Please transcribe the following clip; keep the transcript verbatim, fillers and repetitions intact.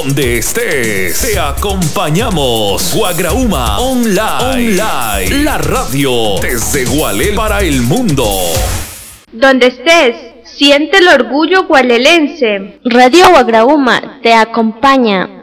donde estés, te acompañamos. Guagrauma Online, Online, la radio desde Gualel para el mundo. Donde estés, siente el orgullo gualelense. Radio Guagrauma te acompaña.